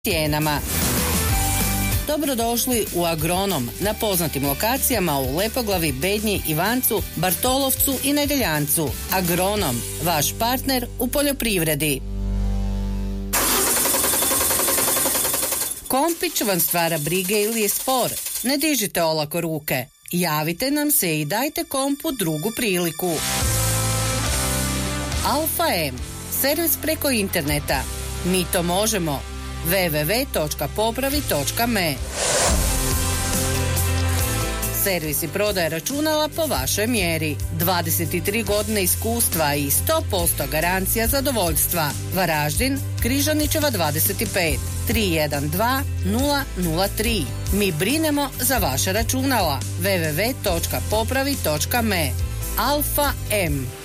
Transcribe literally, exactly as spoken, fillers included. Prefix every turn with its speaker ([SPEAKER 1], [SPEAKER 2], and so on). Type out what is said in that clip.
[SPEAKER 1] cijenama. Dobrodošli u Agronom na poznatim lokacijama u Lepoglavi, Bednji, Ivancu, Bartolovcu i Nedeljancu. Agronom, vaš partner u poljoprivredi. Kompić vam stvara brige ili je spor? Ne dižite olako ruke. Javite nam se i dajte kompu drugu priliku. Alfa M, servis preko interneta. Mi to možemo. w w w točka popravi točka m e Servis i prodaja računala po vašoj mjeri. dvadeset tri godine iskustva i sto posto garancija zadovoljstva. Varaždin, Križanićeva dvadeset pet, tri jedan dva nula nula tri. Mi brinemo za vaše računala. w w w točka popravi točka m e Alfa M.